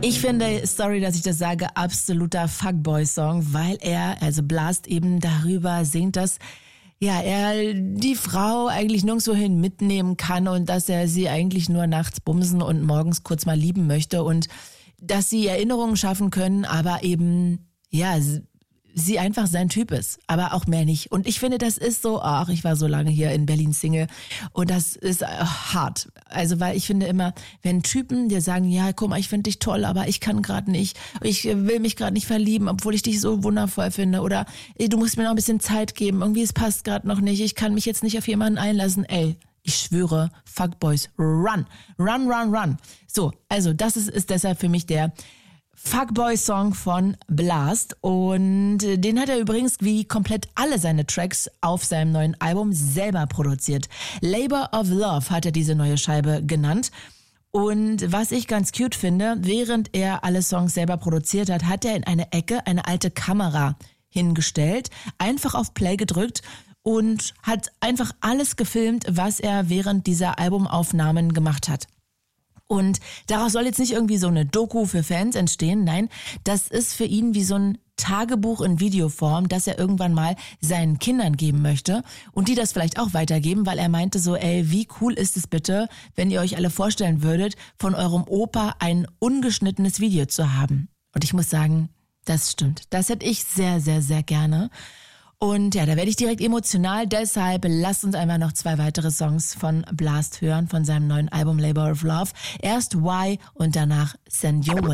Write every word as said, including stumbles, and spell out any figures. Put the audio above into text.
Ich finde, sorry, dass ich das sage, absoluter Fuckboy-Song, weil er, also Blast eben darüber singt, dass ja, er die Frau eigentlich nirgendwohin mitnehmen kann und dass er sie eigentlich nur nachts bumsen und morgens kurz mal lieben möchte und dass sie Erinnerungen schaffen können, aber eben, ja, sie einfach sein Typ ist, aber auch mehr nicht. Und ich finde, das ist so, ach, ich war so lange hier in Berlin Single und das ist ach, hart. Also, weil ich finde immer, wenn Typen dir sagen, ja, guck mal, ich finde dich toll, aber ich kann gerade nicht, ich will mich gerade nicht verlieben, obwohl ich dich so wundervoll finde oder ey, du musst mir noch ein bisschen Zeit geben, irgendwie es passt gerade noch nicht, ich kann mich jetzt nicht auf jemanden einlassen, ey. Ich schwöre, Fuckboys, run, run, run, run. So, also das ist, ist deshalb für mich der Fuckboy-Song von Blast und den hat er übrigens wie komplett alle seine Tracks auf seinem neuen Album selber produziert. Labor of Love hat er diese neue Scheibe genannt und was ich ganz cute finde, während er alle Songs selber produziert hat, hat er in eine Ecke eine alte Kamera hingestellt, einfach auf Play gedrückt und hat einfach alles gefilmt, was er während dieser Albumaufnahmen gemacht hat. Und daraus soll jetzt nicht irgendwie so eine Doku für Fans entstehen, nein, das ist für ihn wie so ein Tagebuch in Videoform, das er irgendwann mal seinen Kindern geben möchte und die das vielleicht auch weitergeben, weil er meinte so, ey, wie cool ist es bitte, wenn ihr euch alle vorstellen würdet, von eurem Opa ein ungeschnittenes Video zu haben. Und ich muss sagen, das stimmt. Das hätte ich sehr, sehr, sehr gerne. Und ja, da werde ich direkt emotional, deshalb lasst uns einfach noch zwei weitere Songs von Blast hören, von seinem neuen Album Labor of Love. Erst Why und danach Send Your Way.